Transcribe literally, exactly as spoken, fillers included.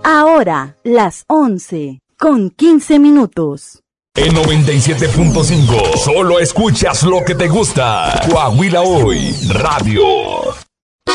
Ahora, las once, con quince minutos. En noventa y siete punto cinco, solo escuchas lo que te gusta. Coahuila Hoy, Radio.